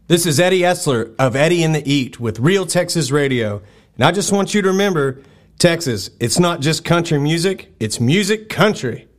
This is Eddie Essler of Eddie and the Eat with Real Texas Radio. And I just want you to remember, Texas, it's not just country music, it's music country.